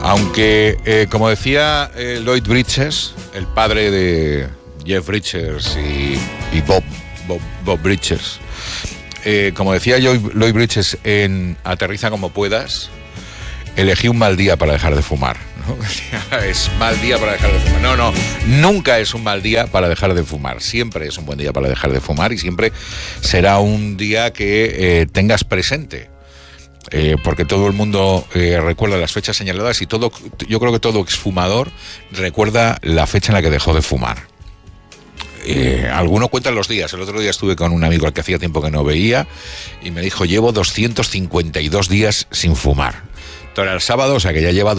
Aunque, como decía Lloyd Bridges, el padre de Jeff Bridges y Bob Bridges, como decía Lloyd Bridges en Aterriza como puedas, elegí un mal día para dejar de fumar, ¿no? Es mal día para dejar de fumar. No, nunca es un mal día para dejar de fumar. Siempre es un buen día para dejar de fumar y siempre será un día que tengas presente. Porque todo el mundo recuerda las fechas señaladas y yo creo que todo exfumador recuerda la fecha en la que dejó de fumar. Algunos cuentan los días. El otro día estuve con un amigo al que hacía tiempo que no veía y me dijo: llevo 252 días sin fumar. Esto era el sábado, o sea que ya lleva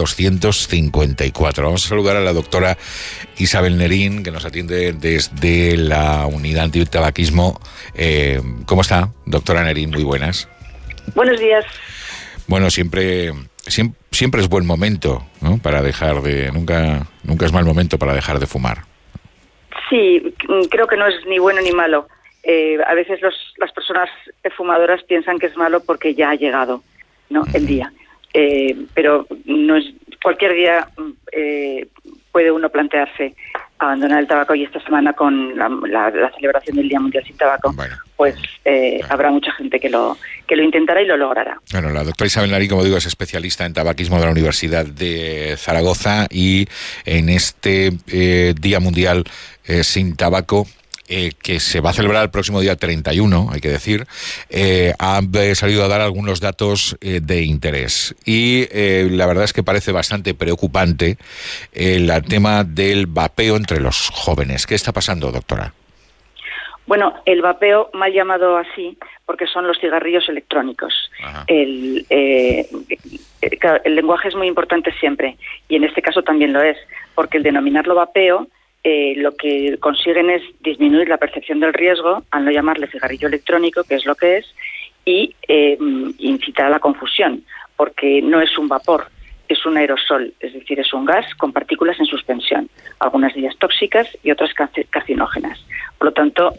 254. Vamos a saludar a la doctora Isabel Nerín, que nos atiende desde la unidad antitabaquismo. ¿Cómo está, doctora Nerín? Muy buenas. Buenos días. Bueno, siempre es buen momento, ¿no? Para dejar de... Nunca es mal momento para dejar de fumar. Sí, creo que no es ni bueno ni malo. A veces las personas fumadoras piensan que es malo porque ya ha llegado, ¿no? El día. Pero no es cualquier día puede uno plantearse abandonar el tabaco, y esta semana con la celebración del Día Mundial sin Tabaco, bueno, pues habrá mucha gente que lo intentará y lo logrará. Bueno, la doctora Isabel Nerín, como digo, es especialista en tabaquismo de la Universidad de Zaragoza, y en este Día Mundial sin Tabaco, que se va a celebrar el próximo día 31, hay que decir, ha salido a dar algunos datos de interés. Y la verdad es que parece bastante preocupante el tema del vapeo entre los jóvenes. ¿Qué está pasando, doctora? Bueno, el vapeo, mal llamado así, porque son los cigarrillos electrónicos. El lenguaje es muy importante siempre, y en este caso también lo es, porque el denominarlo vapeo, lo que consiguen es disminuir la percepción del riesgo al no llamarle cigarrillo electrónico, que es lo que es, y incitar a la confusión, porque no es un vapor, es un aerosol, es decir, es un gas con partículas en suspensión, algunas de ellas tóxicas y otras carcinógenas. Por lo tanto,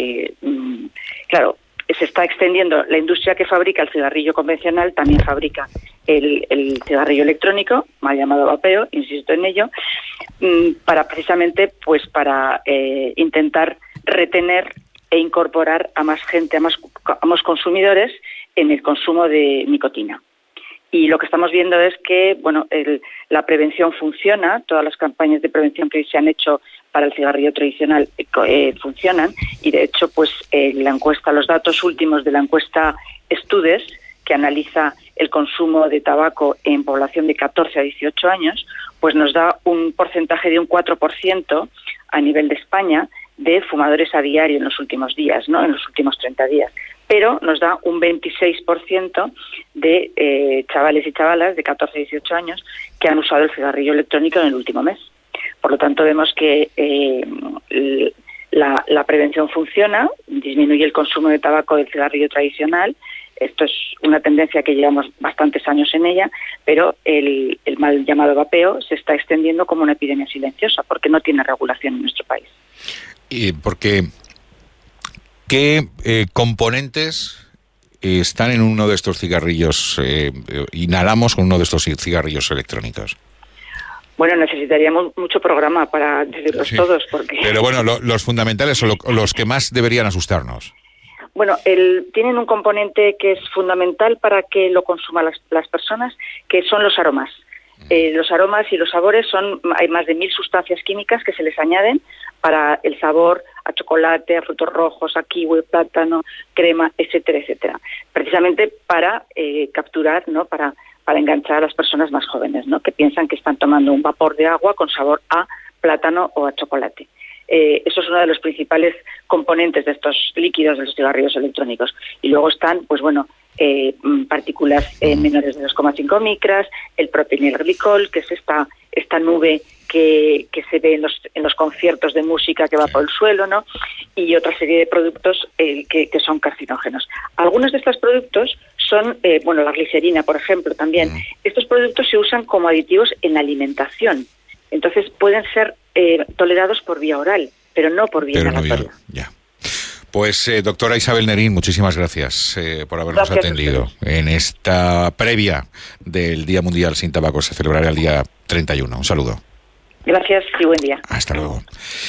claro, se está extendiendo. La industria que fabrica el cigarrillo convencional también fabrica el cigarrillo electrónico, mal llamado vapeo, insisto en ello, para precisamente para intentar retener e incorporar a más gente, a más consumidores en el consumo de nicotina. Y lo que estamos viendo es que, bueno, la prevención funciona, todas las campañas de prevención que se han hecho para el cigarrillo tradicional funcionan, y de hecho, pues la encuesta, los datos últimos de la encuesta Estudes, que analiza el consumo de tabaco en población de 14 a 18 años, pues nos da un porcentaje de un 4% a nivel de España de fumadores a diario en los últimos días, ¿no? En los últimos 30 días. Pero nos da un 26% de chavales y chavalas de 14 a 18 años que han usado el cigarrillo electrónico en el último mes. Por lo tanto, vemos que la prevención funciona, disminuye el consumo de tabaco del cigarrillo tradicional. Esto es una tendencia que llevamos bastantes años en ella, pero el mal llamado vapeo se está extendiendo como una epidemia silenciosa, porque no tiene regulación en nuestro país. Y porque ¿qué componentes están en uno de estos cigarrillos, inhalamos con uno de estos cigarrillos electrónicos? Bueno, necesitaríamos mucho programa para decirlos todos, porque... Pero bueno, los fundamentales son los que más deberían asustarnos. Bueno, tienen un componente que es fundamental para que lo consuman las personas, que son los aromas. Los aromas y los sabores hay más de 1000 sustancias químicas que se les añaden para el sabor a chocolate, a frutos rojos, a kiwi, plátano, crema, etcétera, etcétera. Precisamente para capturar, ¿no? Para enganchar a las personas más jóvenes, ¿no? Que piensan que están tomando un vapor de agua con sabor a plátano o a chocolate. Eso es uno de los principales componentes de estos líquidos de los cigarrillos electrónicos. Y luego están, pues bueno, partículas menores de 2,5 micras, el propilenilglicol, que es esta nube que se ve en los conciertos de música que va por el suelo, ¿no? Y otra serie de productos que son carcinógenos. Algunos de estos productos son, la glicerina, por ejemplo, también. Estos productos se usan como aditivos en la alimentación. Entonces pueden ser tolerados por vía oral, pero no por vía inhalatoria. Ya. Pues doctora Isabel Nerín, muchísimas gracias por habernos atendido en esta previa del Día Mundial sin Tabaco. Se celebrará el día 31. Un saludo. Gracias y buen día. Hasta luego.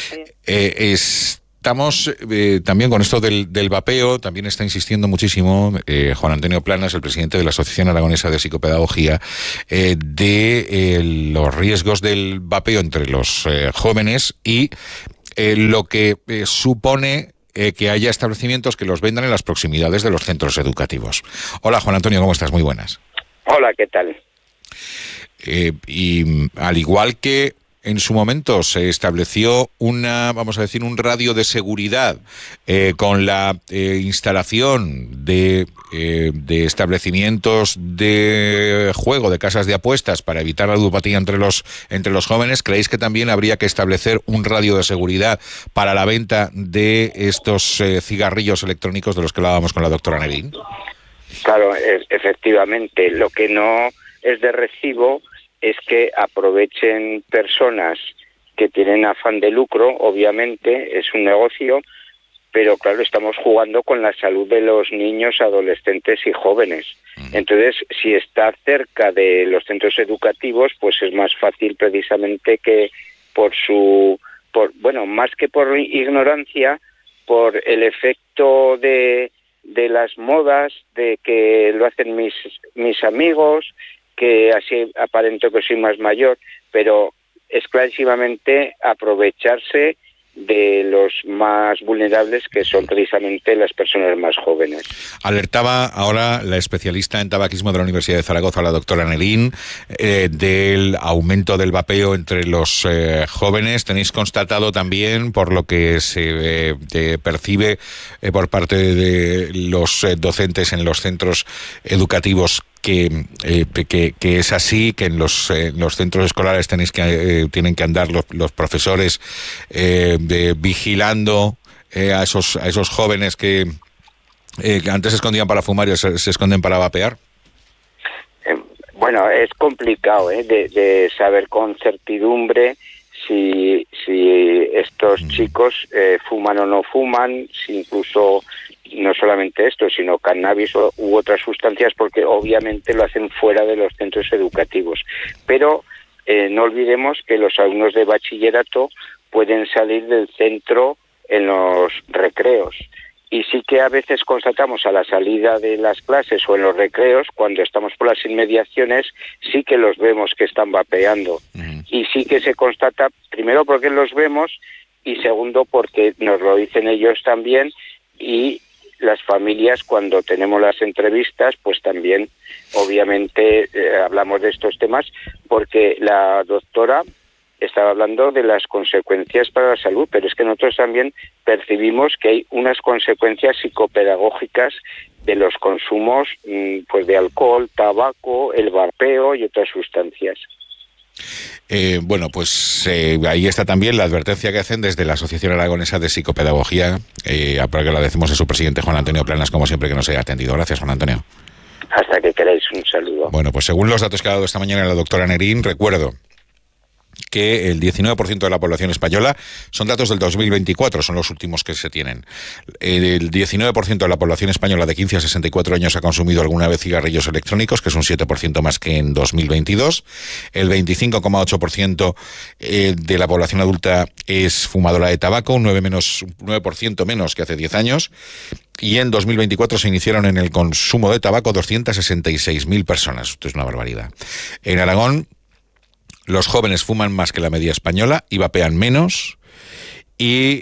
Estamos también con esto del vapeo, también está insistiendo muchísimo Juan Antonio Planas, el presidente de la Asociación Aragonesa de Psicopedagogía, de los riesgos del vapeo entre los jóvenes y lo que supone que haya establecimientos que los vendan en las proximidades de los centros educativos. Hola Juan Antonio, ¿cómo estás? Muy buenas. Hola, ¿qué tal? Y al igual que en su momento se estableció un radio de seguridad con la instalación de establecimientos de juego, de casas de apuestas para evitar la ludopatía entre los jóvenes, ¿creéis que también habría que establecer un radio de seguridad para la venta de estos cigarrillos electrónicos de los que hablábamos con la doctora Nerín? Claro, efectivamente. Lo que no es de recibo es que aprovechen personas que tienen afán de lucro. Obviamente es un negocio, pero claro, estamos jugando con la salud de los niños, adolescentes y jóvenes. Entonces, si está cerca de los centros educativos, pues es más fácil precisamente que más que por ignorancia, por el efecto de las modas, de que lo hacen mis amigos, que así aparento que soy más mayor, pero es clarísimamente aprovecharse de los más vulnerables, que son precisamente las personas más jóvenes. Alertaba ahora la especialista en tabaquismo de la Universidad de Zaragoza, la doctora Nerín, del aumento del vapeo entre los jóvenes. Tenéis constatado también, por lo que se percibe por parte de los docentes en los centros educativos, que es así, que en los centros escolares tienen que andar los profesores vigilando a esos jóvenes que antes se escondían para fumar y se esconden para vapear? Bueno, es complicado de saber con certidumbre si estos chicos fuman o no fuman, si incluso no solamente esto, sino cannabis u otras sustancias, porque obviamente lo hacen fuera de los centros educativos. Pero no olvidemos que los alumnos de bachillerato pueden salir del centro en los recreos. Y sí que a veces constatamos a la salida de las clases o en los recreos, cuando estamos por las inmediaciones, sí que los vemos que están vapeando. Y sí que se constata, primero porque los vemos y segundo porque nos lo dicen ellos también, y las familias, cuando tenemos las entrevistas, pues también obviamente hablamos de estos temas, porque la doctora estaba hablando de las consecuencias para la salud, pero es que nosotros también percibimos que hay unas consecuencias psicopedagógicas de los consumos pues de alcohol, tabaco, el vapeo y otras sustancias. Ahí está también la advertencia que hacen desde la Asociación Aragonesa de Psicopedagogía, para que agradecemos a su presidente Juan Antonio Planas, como siempre, que nos haya atendido. Gracias, Juan Antonio. Hasta que queráis, un saludo. Bueno, pues según los datos que ha dado esta mañana la doctora Nerín, recuerdo que el 19% de la población española, son datos del 2024, son los últimos que se tienen. El 19% de la población española de 15 a 64 años ha consumido alguna vez cigarrillos electrónicos, que es un 7% más que en 2022. El 25,8% de la población adulta es fumadora de tabaco, un 9% menos que hace 10 años. Y en 2024 se iniciaron en el consumo de tabaco 266.000 personas. Esto es una barbaridad. En Aragón, los jóvenes fuman más que la media española y vapean menos. Y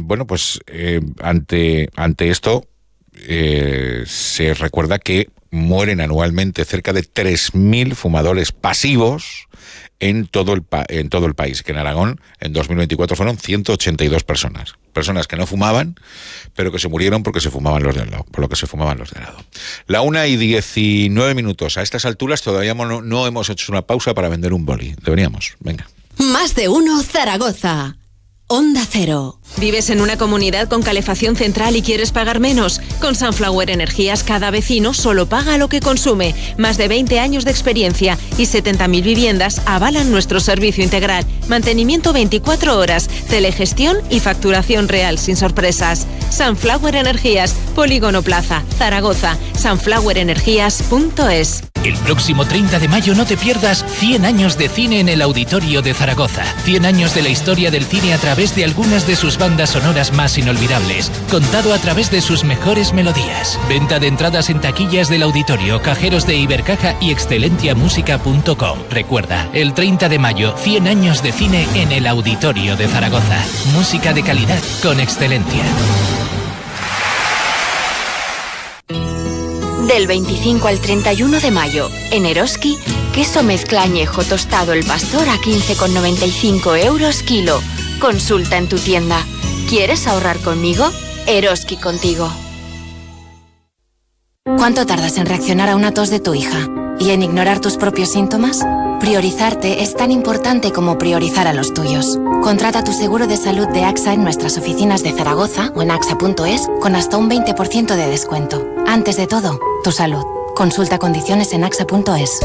ante esto se recuerda que mueren anualmente cerca de 3.000 fumadores pasivos en todo el país, que en Aragón en 2024 fueron 182 personas que no fumaban, pero que se murieron porque se fumaban los de al lado, por lo que se fumaban los de al lado. 1:19. A estas alturas todavía no hemos hecho una pausa para vender un boli. Deberíamos. Venga. Más de uno Zaragoza. Onda Cero. ¿Vives en una comunidad con calefacción central y quieres pagar menos? Con Sunflower Energías cada vecino solo paga lo que consume. Más de 20 años de experiencia y 70.000 viviendas avalan nuestro servicio integral. Mantenimiento 24 horas, telegestión y facturación real sin sorpresas. Sunflower Energías, Polígono Plaza, Zaragoza. sunflowerenergias.es. El próximo 30 de mayo no te pierdas 100 años de cine en el Auditorio de Zaragoza. 100 años de la historia del cine a través de algunas de sus bandas sonoras más inolvidables, contado a través de sus mejores melodías. Venta de entradas en taquillas del auditorio, cajeros de Ibercaja y excelentiamusica.com. Recuerda, el 30 de mayo, 100 años de cine en el Auditorio de Zaragoza. Música de calidad con Excelentia. Del 25 al 31 de mayo, en Eroski, queso mezcla añejo tostado El Pastor a 15,95 € kilo. Consulta en tu tienda. ¿Quieres ahorrar conmigo? Eroski contigo. ¿Cuánto tardas en reaccionar a una tos de tu hija? ¿Y en ignorar tus propios síntomas? Priorizarte es tan importante como priorizar a los tuyos. Contrata tu seguro de salud de AXA en nuestras oficinas de Zaragoza o en axa.es con hasta un 20% de descuento. Antes de todo, tu salud. Consulta condiciones en axa.es.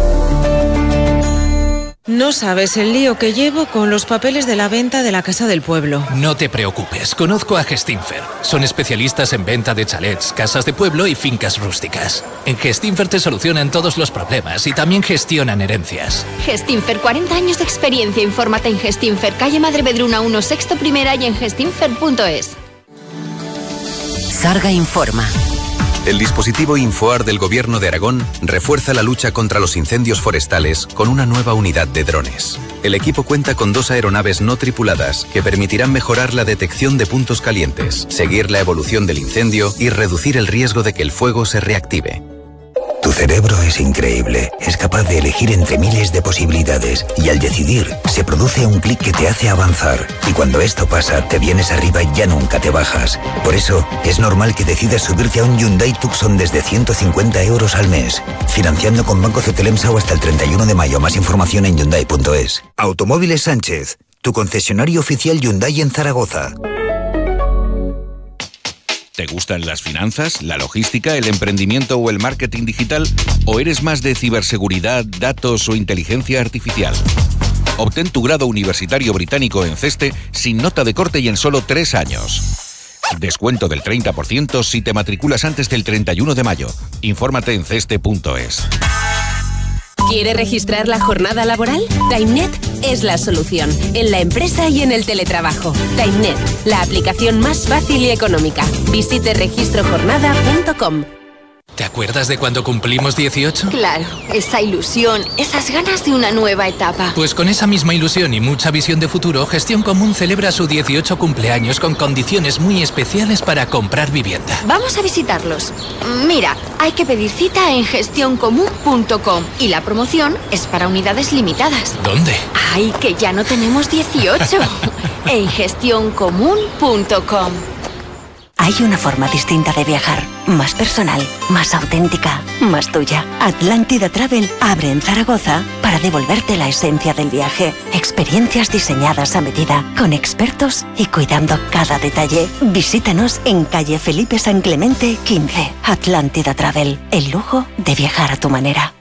No sabes el lío que llevo con los papeles de la venta de la casa del pueblo. No te preocupes, conozco a Gestinfer. Son especialistas en venta de chalets, casas de pueblo y fincas rústicas. En Gestinfer te solucionan todos los problemas y también gestionan herencias. Gestinfer, 40 años de experiencia. Infórmate en Gestinfer, calle Madre Vedruna 1, sexto primera y en gestinfer.es. Sarga informa. El dispositivo Infoar del Gobierno de Aragón refuerza la lucha contra los incendios forestales con una nueva unidad de drones. El equipo cuenta con 2 aeronaves no tripuladas que permitirán mejorar la detección de puntos calientes, seguir la evolución del incendio y reducir el riesgo de que el fuego se reactive. Tu cerebro es increíble, es capaz de elegir entre miles de posibilidades y al decidir se produce un clic que te hace avanzar y cuando esto pasa te vienes arriba y ya nunca te bajas. Por eso es normal que decidas subirte a un Hyundai Tucson desde 150 € al mes, financiando con Banco Cetelemsa o hasta el 31 de mayo. Más información en Hyundai.es. Automóviles Sánchez, tu concesionario oficial Hyundai en Zaragoza. ¿Te gustan las finanzas, la logística, el emprendimiento o el marketing digital? ¿O eres más de ciberseguridad, datos o inteligencia artificial? Obtén tu grado universitario británico en CESTE sin nota de corte y en solo 3 años. Descuento del 30% si te matriculas antes del 31 de mayo. Infórmate en ceste.es. ¿Quiere registrar la jornada laboral? TimeNet es la solución, en la empresa y en el teletrabajo. TimeNet, la aplicación más fácil y económica. Visite registrojornada.com. ¿Te acuerdas de cuando cumplimos 18? Claro, esa ilusión, esas ganas de una nueva etapa. Pues con esa misma ilusión y mucha visión de futuro, Gestión Común celebra su 18 cumpleaños con condiciones muy especiales para comprar vivienda. Vamos a visitarlos. Mira, hay que pedir cita en gestioncomún.com y la promoción es para unidades limitadas. ¿Dónde? ¡Ay, que ya no tenemos 18! En gestioncomún.com. Hay una forma distinta de viajar, más personal, más auténtica, más tuya. Atlántida Travel abre en Zaragoza para devolverte la esencia del viaje. Experiencias diseñadas a medida, con expertos y cuidando cada detalle. Visítanos en calle Felipe San Clemente 15. Atlántida Travel, el lujo de viajar a tu manera.